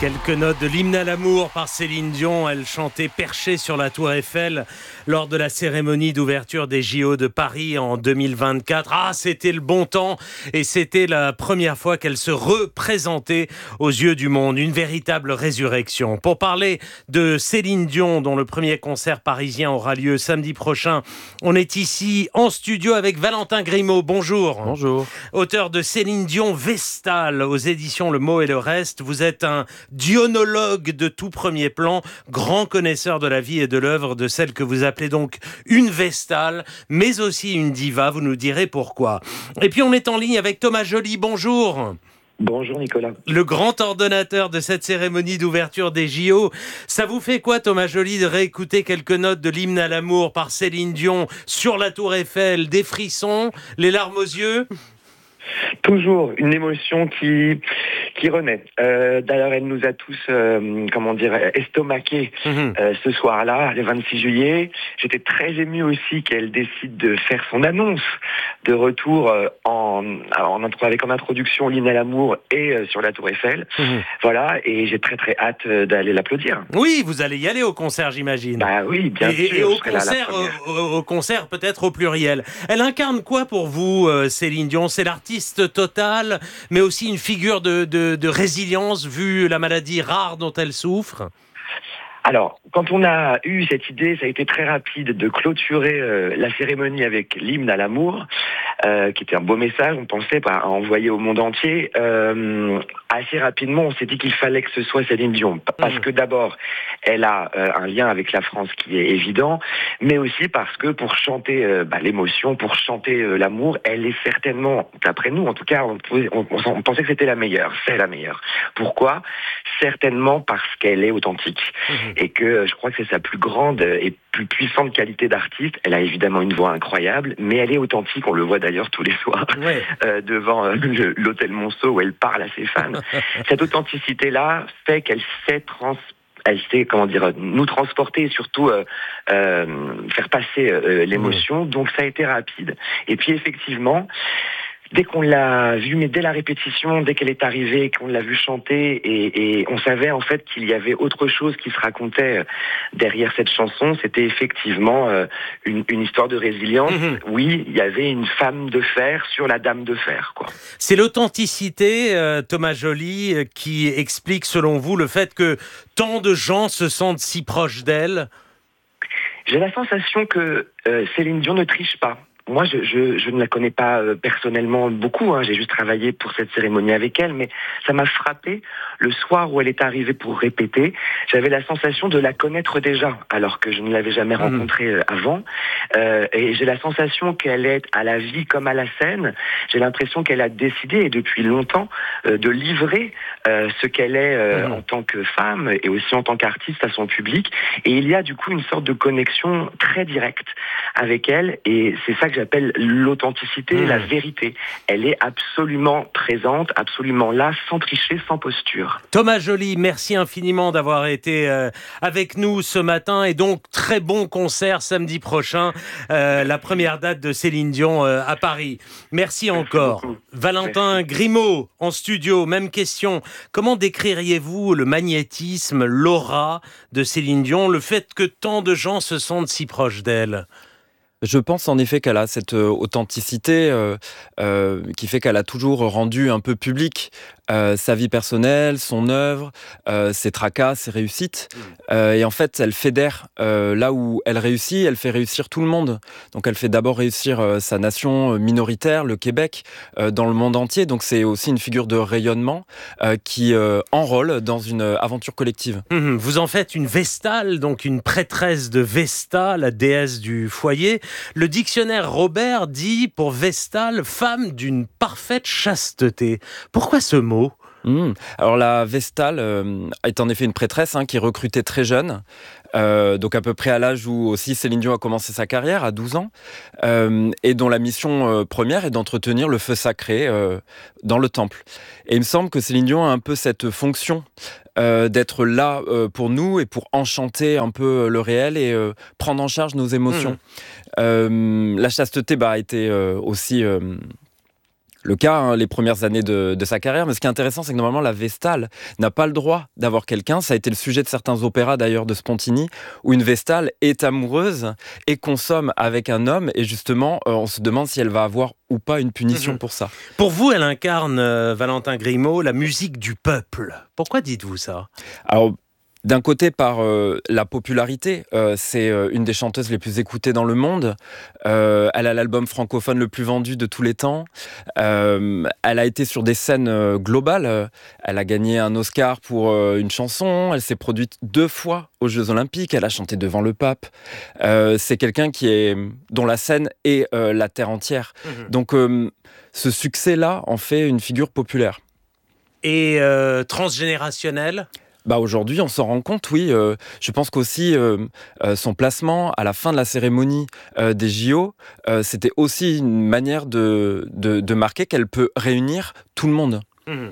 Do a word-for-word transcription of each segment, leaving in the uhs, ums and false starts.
Quelques notes de l'hymne à l'amour par Céline Dion. Elle chantait perchée sur la tour Eiffel lors de la cérémonie d'ouverture des J O de Paris en deux mille vingt-quatre. Ah, c'était le bon temps et c'était la première fois qu'elle se représentait aux yeux du monde. Une véritable résurrection. Pour parler de Céline Dion, dont le premier concert parisien aura lieu samedi prochain, on est ici en studio avec Valentin Grimaud. Bonjour. Bonjour. Auteur de Céline Dion Vestale aux éditions Le Mot et le Reste. Vous êtes un dionologue de tout premier plan, grand connaisseur de la vie et de l'œuvre de celle que vous appelez donc une Vestale, mais aussi une diva. Vous nous direz pourquoi. Et puis on est en ligne avec Thomas Joly. Bonjour. Bonjour Nicolas. Le grand ordonnateur de cette cérémonie d'ouverture des J O. Ça vous fait quoi, Thomas Joly, de réécouter quelques notes de l'hymne à l'amour par Céline Dion sur la tour Eiffel? Des frissons, les larmes aux yeux? Toujours une émotion qui qui renaît. Euh, d'ailleurs, elle nous a tous, euh, comment dire, estomaqués mmh. euh, ce soir-là, le vingt-six juillet. J'étais très ému aussi qu'elle décide de faire son annonce de retour euh, en, en avec en introduction l'hymne à l'amour et euh, sur la tour Eiffel. Mmh. Voilà, et j'ai très très hâte d'aller l'applaudir. Oui, vous allez y aller au concert, j'imagine. Bah oui, bien et, sûr. Et au concert, au, au concert peut-être au pluriel. Elle incarne quoi pour vous, euh, Céline Dion? C'est l'artiste totale, mais aussi une figure de, de, de résilience vu la maladie rare dont elle souffre? Alors, quand on a eu cette idée, ça a été très rapide de clôturer euh, la cérémonie avec l'hymne à l'amour, euh, qui était un beau message, on pensait à envoyer au monde entier. Euh, assez rapidement, on s'est dit qu'il fallait que ce soit Céline Dion, parce mmh. que d'abord, elle a euh, un lien avec la France qui est évident, mais aussi parce que pour chanter euh, bah, l'émotion, pour chanter euh, l'amour, elle est certainement, d'après nous en tout cas, on, pouvait, on, on pensait que c'était la meilleure, c'est la meilleure. Pourquoi ? Certainement parce qu'elle est authentique. Mmh. Et que je crois que c'est sa plus grande et plus puissante qualité d'artiste. Elle a évidemment une voix incroyable, mais elle est authentique. On le voit d'ailleurs tous les soirs ouais. euh, devant euh, le, l'hôtel Monceau où elle parle à ses fans. Cette authenticité-là fait qu'elle sait trans elle sait, comment dire, nous transporter et surtout euh, euh, faire passer euh, l'émotion. Mmh. Donc ça a été rapide. Et puis effectivement, dès qu'on l'a vue, mais dès la répétition, dès qu'elle est arrivée, qu'on l'a vue chanter, et, et on savait en fait qu'il y avait autre chose qui se racontait derrière cette chanson, c'était effectivement euh, une, une histoire de résilience. Mmh. Oui, il y avait une femme de fer sur la dame de fer, quoi. C'est l'authenticité, euh, Thomas Joly, euh, qui explique selon vous le fait que tant de gens se sentent si proches d'elle? J'ai la sensation que euh, Céline Dion ne triche pas. Moi, je, je, je ne la connais pas euh, personnellement beaucoup, hein. J'ai juste travaillé pour cette cérémonie avec elle, mais ça m'a frappé le soir où elle est arrivée pour répéter. J'avais la sensation de la connaître déjà, alors que je ne l'avais jamais mmh. rencontrée euh, avant. Euh, et j'ai la sensation qu'elle est à la vie comme à la scène. J'ai l'impression qu'elle a décidé, et depuis longtemps, euh, de livrer euh, ce qu'elle est euh, mmh. en tant que femme et aussi en tant qu'artiste à son public. Et il y a du coup une sorte de connexion très directe avec elle, et c'est ça que j'appelle l'authenticité, mmh. la vérité. Elle est absolument présente, absolument là, sans tricher, sans posture. Thomas Joly, merci infiniment d'avoir été euh, avec nous ce matin, et donc très bon concert samedi prochain, euh, la première date de Céline Dion euh, à Paris. Merci, merci encore. Beaucoup. Valentin merci. Grimaud, en studio, même question. Comment décririez-vous le magnétisme, l'aura de Céline Dion, le fait que tant de gens se sentent si proches d'elle ? Je pense en effet qu'elle a cette authenticité euh, euh, qui fait qu'elle a toujours rendu un peu public euh, sa vie personnelle, son œuvre, euh, ses tracas, ses réussites. Euh, et en fait, elle fédère euh, là où elle réussit, elle fait réussir tout le monde. Donc elle fait d'abord réussir euh, sa nation minoritaire, le Québec, euh, dans le monde entier. Donc c'est aussi une figure de rayonnement euh, qui euh, enrôle dans une aventure collective. Mmh, vous en faites une Vestale, donc une prêtresse de Vesta, la déesse du foyer. Le dictionnaire Robert dit pour Vestale, femme d'une parfaite chasteté. Pourquoi ce mot ? Mmh. Alors la Vestale euh, est en effet une prêtresse hein, qui est recrutée très jeune, euh, donc à peu près à l'âge où aussi Céline Dion a commencé sa carrière, à douze ans, euh, et dont la mission euh, première est d'entretenir le feu sacré euh, dans le temple. Et il me semble que Céline Dion a un peu cette fonction euh, d'être là euh, pour nous et pour enchanter un peu le réel et euh, prendre en charge nos émotions. Mmh. Euh, la chasteté bah, a été euh, aussi... Euh, le cas hein, les premières années de, de sa carrière. Mais ce qui est intéressant, c'est que normalement, la Vestale n'a pas le droit d'avoir quelqu'un. Ça a été le sujet de certains opéras d'ailleurs de Spontini, où une Vestale est amoureuse et consomme avec un homme. Et justement, euh, on se demande si elle va avoir ou pas une punition mmh. pour ça. Pour vous, elle incarne, euh, Valentin Grimaud, la musique du peuple. Pourquoi dites-vous ça ? Alors, d'un côté, par euh, la popularité, euh, c'est euh, une des chanteuses les plus écoutées dans le monde. Euh, elle a l'album francophone le plus vendu de tous les temps. Euh, elle a été sur des scènes euh, globales. Elle a gagné un Oscar pour euh, une chanson. Elle s'est produite deux fois aux Jeux Olympiques. Elle a chanté devant le pape. Euh, c'est quelqu'un qui est, dont la scène est euh, la terre entière. Mmh. Donc, euh, ce succès-là en fait une figure populaire. Et euh, transgénérationnelle ? Bah aujourd'hui, on s'en rend compte, oui. Euh, je pense qu'aussi, euh, euh, son placement à la fin de la cérémonie euh, des J O, euh, c'était aussi une manière de, de, de marquer qu'elle peut réunir tout le monde. Mmh.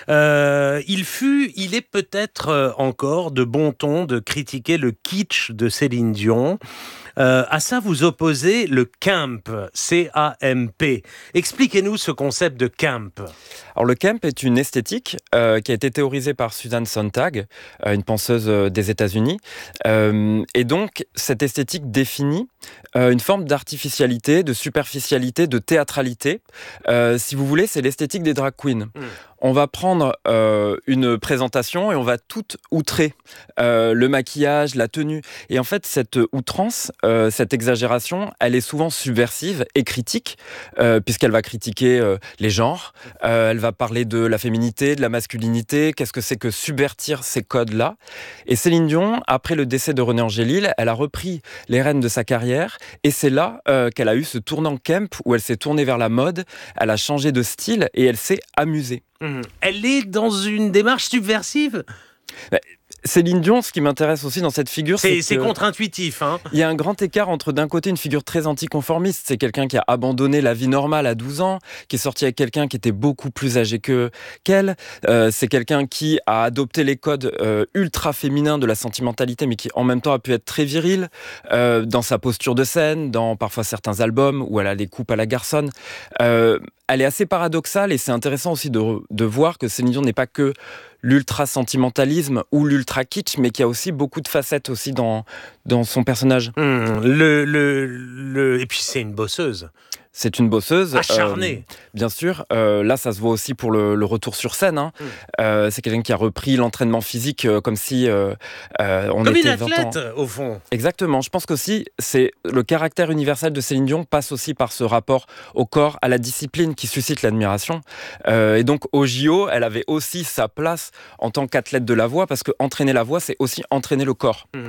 Euh, il fut, il est peut-être encore de bon ton de critiquer le kitsch de Céline Dion. Euh, à ça, vous opposez le camp, C A M P. Expliquez-nous ce concept de camp. Alors, le camp est une esthétique euh, qui a été théorisée par Susan Sontag, euh, une penseuse euh, des États-Unis. Euh, et donc, cette esthétique définit euh, une forme d'artificialité, de superficialité, de théâtralité. Euh, si vous voulez, c'est l'esthétique des drag queens. Mmh. On va prendre euh, une présentation et on va tout outrer, euh, le maquillage, la tenue. Et en fait, cette outrance, euh, cette exagération, elle est souvent subversive et critique, euh, puisqu'elle va critiquer euh, les genres, euh, elle va parler de la féminité, de la masculinité, qu'est-ce que c'est que subvertir ces codes-là. Et Céline Dion, après le décès de René Angélil, elle a repris les rênes de sa carrière, et c'est là euh, qu'elle a eu ce tournant camp, où elle s'est tournée vers la mode, elle a changé de style, et elle s'est amusée. Mmh. Elle est dans une démarche subversive ? bah, Céline Dion, ce qui m'intéresse aussi dans cette figure, c'est, c'est, c'est contre-intuitif. Hein. Il y a un grand écart entre d'un côté une figure très anticonformiste, c'est quelqu'un qui a abandonné la vie normale à douze ans, qui est sorti avec quelqu'un qui était beaucoup plus âgé que, qu'elle. Euh, c'est quelqu'un qui a adopté les codes euh, ultra féminins de la sentimentalité, mais qui en même temps a pu être très viril euh, dans sa posture de scène, dans parfois certains albums où elle a les coupes à la garçonne. Euh, elle est assez paradoxale et c'est intéressant aussi de, de voir que Céline Dion n'est pas que l'ultra-sentimentalisme ou l'ultra-kitsch, mais qu'il y a aussi beaucoup de facettes aussi dans, dans son personnage. Mmh, le, le, le... Et puis c'est une bosseuse. C'est une bosseuse. Acharnée. Euh, bien sûr. Euh, là, ça se voit aussi pour le, le retour sur scène. Hein. Mmh. Euh, c'est quelqu'un qui a repris l'entraînement physique euh, comme si euh, euh, on comme était une athlète, au fond. Exactement. Je pense qu'aussi, c'est, le caractère universel de Céline Dion passe aussi par ce rapport au corps, à la discipline qui suscite l'admiration. Euh, et donc, au J O, elle avait aussi sa place en tant qu'athlète de la voix, parce que entraîner la voix, c'est aussi entraîner le corps. Mmh.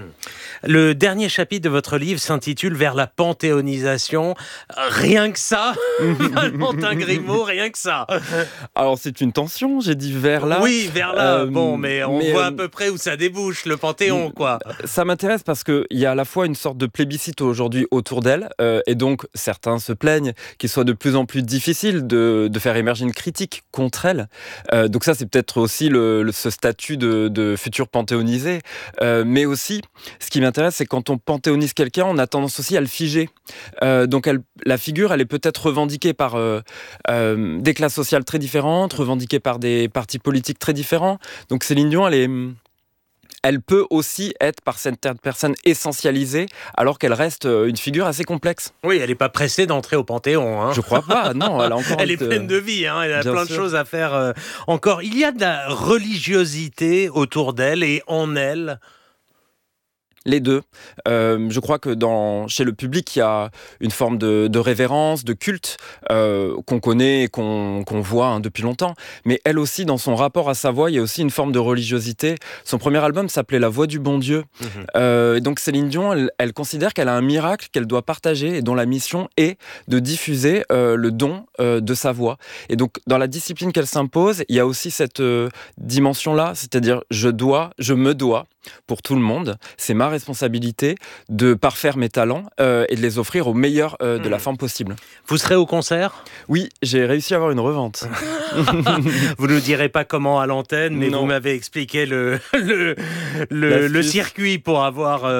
Le dernier chapitre de votre livre s'intitule « Vers la panthéonisation ». Rien que ça, Valentin Grimaud, rien que ça. Alors c'est une tension, j'ai dit vers là. Oui, vers là, euh, bon, mais on mais voit euh, à peu près où ça débouche, le Panthéon, quoi. Ça m'intéresse parce qu'il y a à la fois une sorte de plébiscite aujourd'hui autour d'elle, euh, et donc certains se plaignent qu'il soit de plus en plus difficile de, de faire émerger une critique contre elle. Euh, donc ça, c'est peut-être aussi le, le, ce statut de, de futur panthéonisé. Euh, mais aussi, ce qui m'intéresse, c'est quand on panthéonise quelqu'un, on a tendance aussi à le figer. Euh, donc elle, la figure, elle est peut-être revendiquée par euh, euh, des classes sociales très différentes, revendiquée par des partis politiques très différents. Donc Céline Dion, elle est... Elle peut aussi être par certaines personnes essentialisée, alors qu'elle reste une figure assez complexe. Oui, elle n'est pas pressée d'entrer au Panthéon. Hein. Je crois pas, non. Elle, a encore elle est de... pleine de vie, hein. Elle a Bien plein sûr. de choses à faire euh, encore. Il y a de la religiosité autour d'elle et en elle. Les deux. Euh, je crois que dans, chez le public, il y a une forme de, de révérence, de culte euh, qu'on connaît et qu'on, qu'on voit hein, depuis longtemps. Mais elle aussi, dans son rapport à sa voix, il y a aussi une forme de religiosité. Son premier album s'appelait La Voix du Bon Dieu. Mmh. Euh, et donc Céline Dion, elle, elle considère qu'elle a un miracle qu'elle doit partager et dont la mission est de diffuser euh, le don euh, de sa voix. Et donc, dans la discipline qu'elle s'impose, il y a aussi cette euh, dimension-là, c'est-à-dire je dois, je me dois, pour tout le monde, c'est ma responsabilité de parfaire mes talents euh, et de les offrir au meilleur euh, de mmh. la forme possible. Vous serez au concert ? Oui, j'ai réussi à avoir une revente. Vous ne nous direz pas comment à l'antenne, mais non. Vous m'avez expliqué le, le, le, le circuit pour avoir... Euh